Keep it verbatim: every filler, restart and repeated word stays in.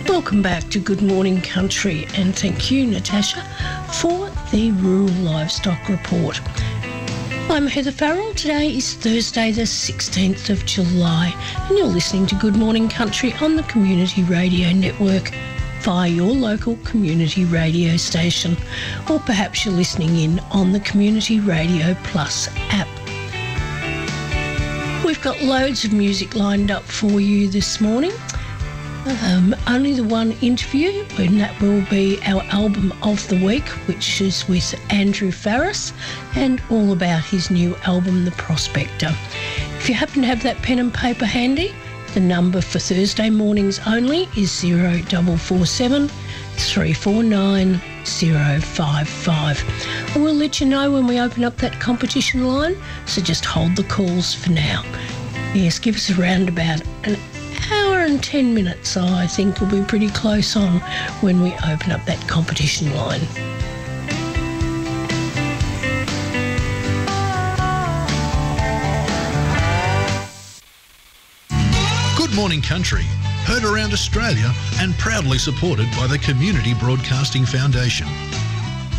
Welcome back to Good Morning Country, and thank you, Natasha, for the Rural Livestock Report. I'm Heather Farrell. Today is Thursday the sixteenth of July, and you're listening to Good Morning Country on the Community Radio Network via your local community radio station, or perhaps you're listening in on the Community Radio Plus app. We've got loads of music lined up for you this morning. Um, only the one interview, and that will be our album of the week, which is with Andrew Farriss, and all about his new album, The Prospector. If you happen to have that pen and paper handy, the number for Thursday mornings only is zero four four seven, three four nine, zero five five. And we'll let you know when we open up that competition line, so just hold the calls for now. Yes, give us around about an hour and ten minutes, so I think we'll be pretty close on when we open up that competition line. Good Morning Country, heard around Australia and proudly supported by the Community Broadcasting Foundation.